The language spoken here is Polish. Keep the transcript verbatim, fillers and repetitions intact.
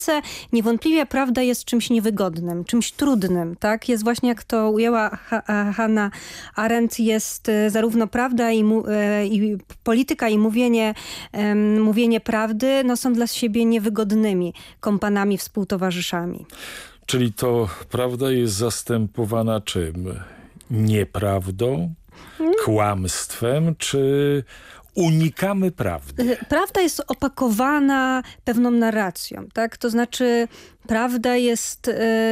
Niewątpliwie prawda jest czymś niewygodnym, czymś trudnym, tak? Jest właśnie, jak to ujęła ha Hannah Arendt, jest e, zarówno prawda i, mu, e, i polityka i mówienie, e, mówienie prawdy, no, są dla siebie niewygodnymi kompanami, współtowarzyszami. Czyli to prawda jest zastępowana czym? Nieprawdą? Kłamstwem? Czy unikamy prawdy? Prawda jest opakowana pewną narracją, tak? To znaczy prawda jest... E,